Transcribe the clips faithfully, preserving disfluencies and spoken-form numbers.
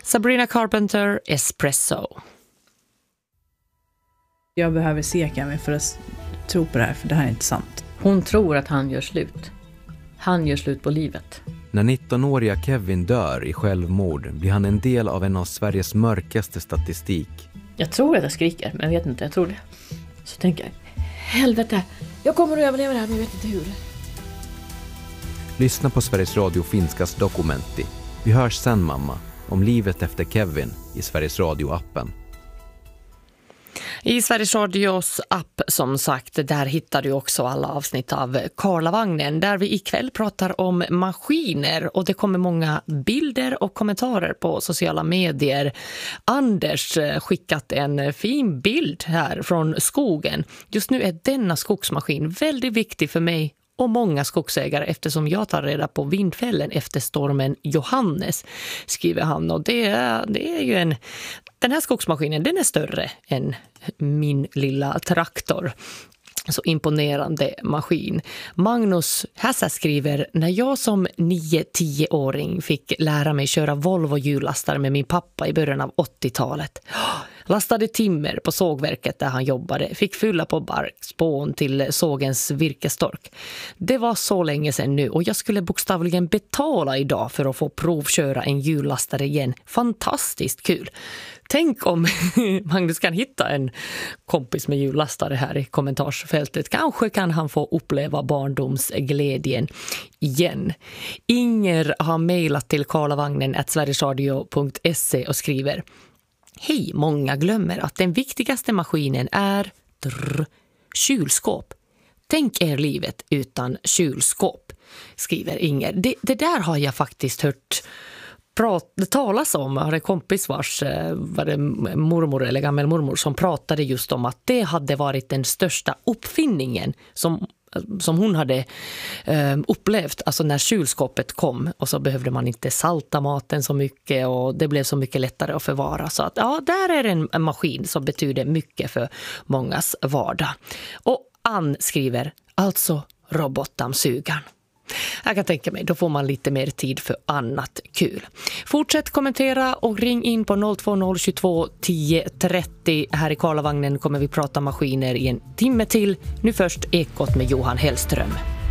Sabrina Carpenter, Espresso. Jag behöver se Kevin för att tro på det här, för det här är inte sant. Hon tror att han gör slut. Han gör slut på livet. När nittonåriga Kevin dör i självmord blir han en del av en av Sveriges mörkaste statistik. Jag tror att jag skriker, men jag vet inte, jag tror det. Så tänker jag, helvete, jag kommer att överleva det här, men jag vet inte hur. Lyssna på Sveriges Radio Finskas Dokumenti. Vi hörs sen, mamma, om livet efter Kevin i Sveriges Radio-appen. I Sveriges Radios app, som sagt, där hittar du också alla avsnitt av Karlavagnen, där vi ikväll pratar om maskiner, och det kommer många bilder och kommentarer på sociala medier. Anders skickat en fin bild här från skogen. Just nu är denna skogsmaskin väldigt viktig för mig och många skogsägare, eftersom jag tar reda på vindfällen efter stormen Johannes, skriver han. Och det är, det är ju en... Den här skogsmaskinen, den är större än min lilla traktor. Så imponerande maskin. Magnus Hassa skriver, när jag som nio-tio-åring fick lära mig köra Volvo hjullastare med min pappa i början av åttiotalet. Lastade timmer på sågverket där han jobbade. Fick fylla på barkspån till sågens virkestork. Det var så länge sedan nu, och jag skulle bokstavligen betala idag för att få provköra en hjullastare igen. Fantastiskt kul. Tänk om Magnus kan hitta en kompis med hjullastare här i kommentarsfältet. Kanske kan han få uppleva barndomsglädjen igen. Inger har mejlat till karlavagnen at sverigesradio punkt se och skriver: hej, många glömmer att den viktigaste maskinen är drr, kylskåp. Tänk er livet utan kylskåp, skriver Inger. Det, det där har jag faktiskt hört prat, det talas om. Jag har en kompis vars var det mormor eller gammelmormor som pratade just om att det hade varit den största uppfinningen som som hon hade eh, upplevt, alltså när kylskåpet kom, och så behövde man inte salta maten så mycket och det blev så mycket lättare att förvara. Så att ja, där är en, en maskin som betyder mycket för mångas vardag. Och Ann skriver, alltså robotdammsugaren. Jag kan tänka mig, då får man lite mer tid för annat kul. Fortsätt kommentera och ring in på noll två noll tjugotvå tio trettio. Här i Karlavagnen kommer vi prata maskiner i en timme till. Nu först Ekot med Johan Hellström.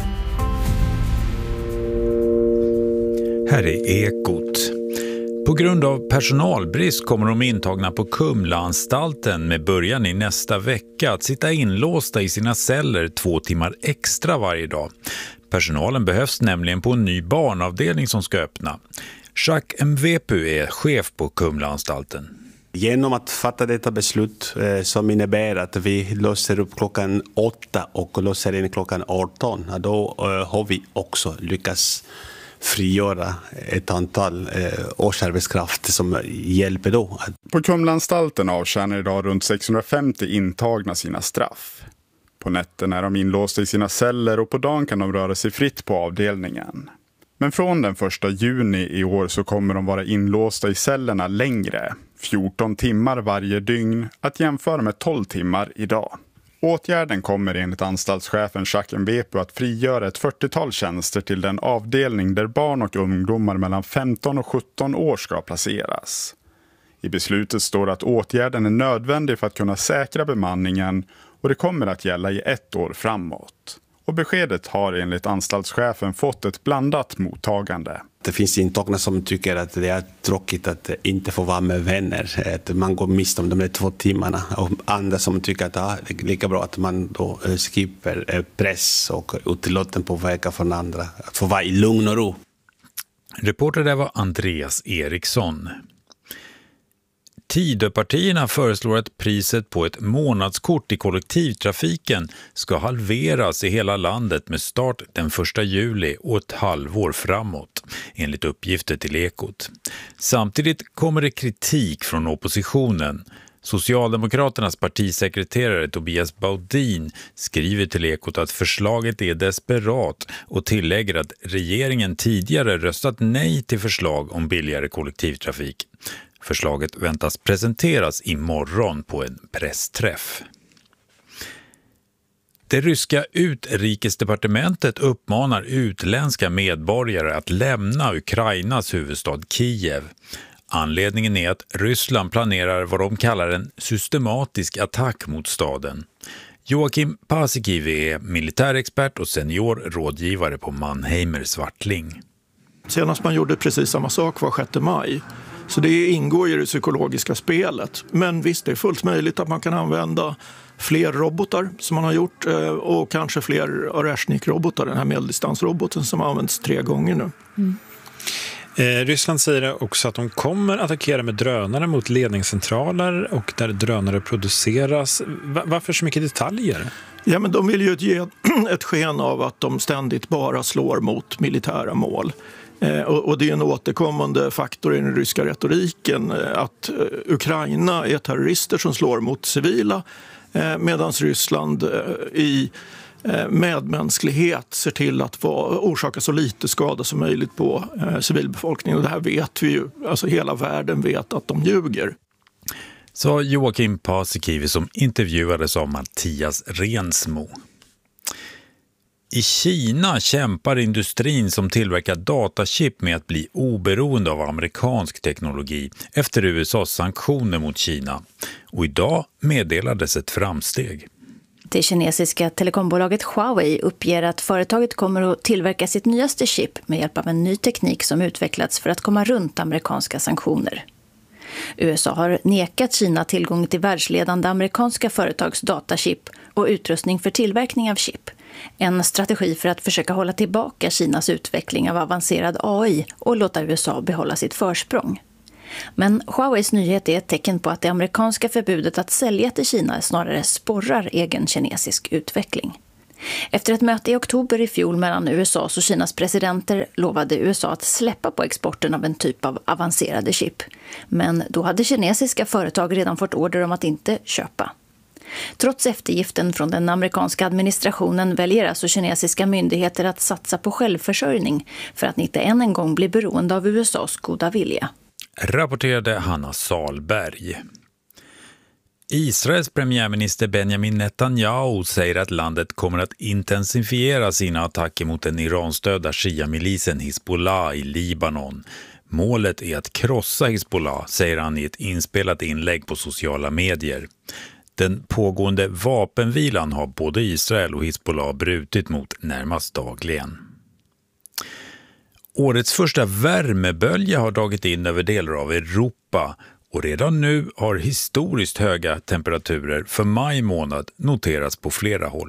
Här är Ekot. På grund av personalbrist kommer de intagna på Kumlaanstalten med början i nästa vecka att sitta inlåsta i sina celler två timmar extra varje dag. Personalen behövs nämligen på en ny barnavdelning som ska öppna. Jacques Mvepu är chef på Kumlaanstalten. Genom att fatta detta beslut eh, som innebär att vi låser upp klockan åtta och låser in klockan arton, då eh, har vi också lyckats frigöra ett antal eh, årsarbetskraft som hjälper då. På Kumlaanstalten avtjänar idag runt sexhundrafemtio intagna sina straff. På nätten är de inlåsta i sina celler och på dagen kan de röra sig fritt på avdelningen. Men från den första juni i år så kommer de vara inlåsta i cellerna längre, fjorton timmar varje dygn, att jämföra med tolv timmar idag. Åtgärden kommer enligt anstaltschefen Jacques Mvepu att frigöra ett fyrtiotal tjänster till den avdelning där barn och ungdomar mellan femton och sjutton år ska placeras. I beslutet står att åtgärden är nödvändig för att kunna säkra bemanningen, och det kommer att gälla i ett år framåt. Och beskedet har enligt anstaltschefen fått ett blandat mottagande. Det finns intagna som tycker att det är tråkigt att inte få vara med vänner. Att man går miste om de där två timmarna. Och andra som tycker att ja, det är lika bra att man då skipper press och utlåten på vägar från andra. Att få vara i lugn och ro. Reporter där var Andreas Eriksson. Tidöpartierna föreslår att priset på ett månadskort i kollektivtrafiken ska halveras i hela landet med start den första juli och ett halvår framåt, enligt uppgifter till Ekot. Samtidigt kommer det kritik från oppositionen. Socialdemokraternas partisekreterare Tobias Baudin skriver till Ekot att förslaget är desperat och tillägger att regeringen tidigare röstat nej till förslag om billigare kollektivtrafik. Förslaget väntas presenteras imorgon på en pressträff. Det ryska utrikesdepartementet uppmanar utländska medborgare att lämna Ukrainas huvudstad Kiev. Anledningen är att Ryssland planerar vad de kallar en systematisk attack mot staden. Joakim Paasikivi är militärexpert och senior rådgivare på Mannheimer Swartling. Senast man gjorde precis samma sak var sjätte maj. Så det ingår i det psykologiska spelet. Men visst, det är fullt möjligt att man kan använda fler robotar som man har gjort och kanske fler Oreshnik-robotar, den här medeldistansroboten som används tre gånger nu. Mm. Eh, Ryssland säger också att de kommer attackera med drönare mot ledningscentraler och där drönare produceras. Va- varför så mycket detaljer? Ja, men de vill ju ge ett sken av att de ständigt bara slår mot militära mål. Eh, och, och det är en återkommande faktor i den ryska retoriken eh, att eh, Ukraina är terrorister som slår mot civila eh, medan Ryssland eh, i eh, medmänsklighet ser till att vara, orsaka så lite skada som möjligt på eh, civilbefolkningen. Och det här vet vi ju, alltså hela världen vet att de ljuger. Sa Joakim Paasikivi som intervjuades av Mattias Rensmo. I Kina kämpar industrin som tillverkar datachip med att bli oberoende av amerikansk teknologi efter U S A:s sanktioner mot Kina. Och idag meddelades ett framsteg. Det kinesiska telekombolaget Huawei uppger att företaget kommer att tillverka sitt nyaste chip med hjälp av en ny teknik som utvecklats för att komma runt amerikanska sanktioner. U S A har nekat Kina tillgång till världsledande amerikanska företags datachip och utrustning för tillverkning av chip. En strategi för att försöka hålla tillbaka Kinas utveckling av avancerad A I och låta U S A behålla sitt försprång. Men Huaweis nyhet är ett tecken på att det amerikanska förbudet att sälja till Kina snarare sporrar egen kinesisk utveckling. Efter ett möte i oktober i fjol mellan U S A:s och Kinas presidenter lovade U S A att släppa på exporten av en typ av avancerade chip. Men då hade kinesiska företag redan fått order om att inte köpa. Trots eftergiften från den amerikanska administrationen väljer alltså kinesiska myndigheter att satsa på självförsörjning för att inte än en gång bli beroende av U S A:s goda vilja. Rapporterade Hanna Salberg. Israels premiärminister Benjamin Netanyahu säger att landet kommer att intensifiera sina attacker mot den iranstödda shia-milisen Hizbollah i Libanon. Målet är att krossa Hizbollah, säger han i ett inspelat inlägg på sociala medier. Den pågående vapenvilan har både Israel och Hizbollah brutit mot närmast dagligen. Årets första värmebölja har dragit in över delar av Europa och redan nu har historiskt höga temperaturer för maj månad noterats på flera håll.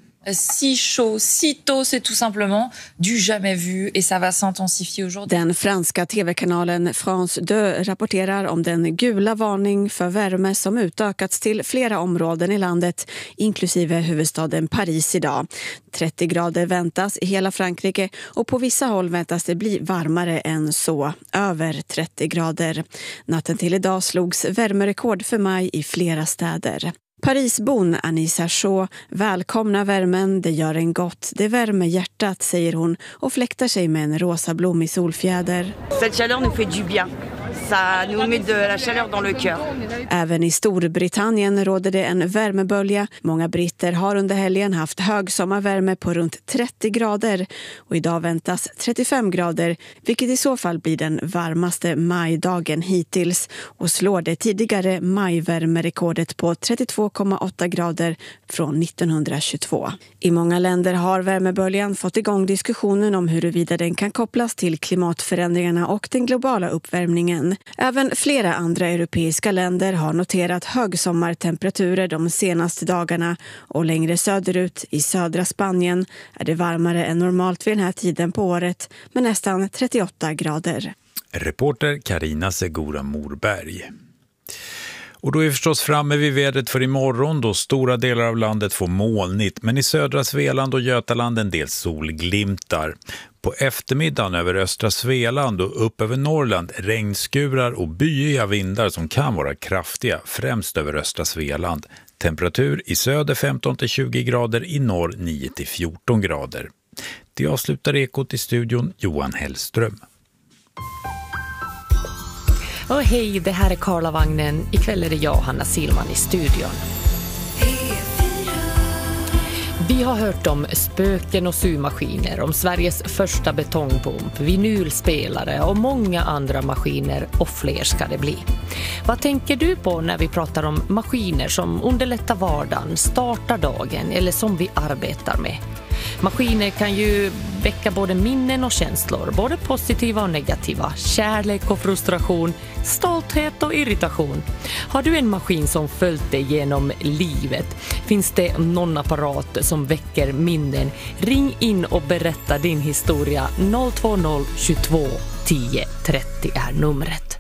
Si chaud, si tôt, c'est tout simplement du jamais vu et ça va s'intensifier aujourd'hui. Den franska tv-kanalen France deux rapporterar om den gula varning för värme som utökats till flera områden i landet, inklusive huvudstaden Paris idag. trettio grader väntas i hela Frankrike och på vissa håll väntas det bli varmare än så, över trettio grader. Natten till idag slogs värmerekord för maj i flera städer. Parisbon Anissa Shaw välkomnar värmen, det gör en gott, det värmer hjärtat, säger hon och fläktar sig med en rosa blom i solfjäder. Cette chaleur nous fait du bien. Ça nous met de la chaleur dans le cœur. Även i Storbritannien råder det en värmebölja. Många britter har under helgen haft högsommarvärme på runt trettio grader och idag väntas trettiofem grader, vilket i så fall blir den varmaste majdagen hittills och slår det tidigare majvärmerekordet på trettiotvå komma åtta grader från nittonhundratjugotvå. I många länder har värmeböljan fått igång diskussionen om huruvida den kan kopplas till klimatförändringarna och den globala uppvärmningen. Även flera andra europeiska länder har noterat högsommartemperaturer de senaste dagarna och längre söderut i södra Spanien är det varmare än normalt vid den här tiden på året med nästan trettioåtta grader. Reporter Carina Segura Morberg. Och då är vi förstås framme vid vädret för imorgon då stora delar av landet får molnigt, men i södra Svealand och Götaland en del solglimtar. På eftermiddagen över östra Svealand och upp över Norrland regnskurar och byiga vindar som kan vara kraftiga, främst över östra Svealand. Temperatur i söder femton till tjugo grader, i norr nio till fjorton grader. Det avslutar Ekot i studion, Johan Hellström. Och hej, det här är Karlavagnen. Ikväll är det jag, Hanna Silman, i studion. Vi har hört om spöken och symaskiner, om Sveriges första betongpump, vinylspelare och många andra maskiner, och fler ska det bli. Vad tänker du på när vi pratar om maskiner som underlättar vardagen, startar dagen eller som vi arbetar med? Maskiner kan ju väcka både minnen och känslor, både positiva och negativa, kärlek och frustration, stolthet och irritation. Har du en maskin som följt dig genom livet? Finns det någon apparat som väcker minnen? Ring in och berätta din historia. noll två noll tjugotvå tio trettio är numret.